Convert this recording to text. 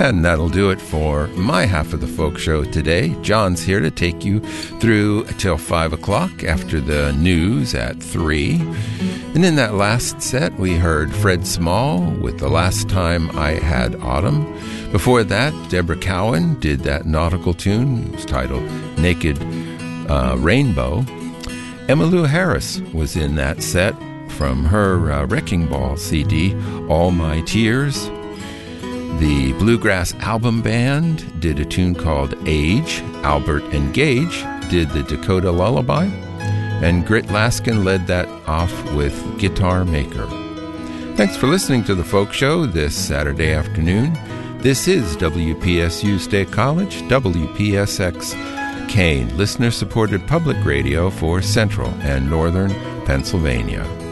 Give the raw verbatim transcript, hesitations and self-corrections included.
And that'll do it for my half of the folk show today. John's here to take you through till five o'clock after the news at three. And in that last set, we heard Fred Small with The Last Time I Had Autumn. Before that, Deborah Cowan did that nautical tune. It was titled Naked uh, Rainbow. Emmylou Harris was in that set from her uh, Wrecking Ball C D, All My Tears. The Bluegrass Album Band did a tune called Age. Albert and Gage did the Dakota Lullaby. And Grit Laskin led that off with Guitar Maker. Thanks for listening to the Folk Show this Saturday afternoon. This is W P S U State College, W P S X Kane, listener-supported public radio for Central and Northern Pennsylvania.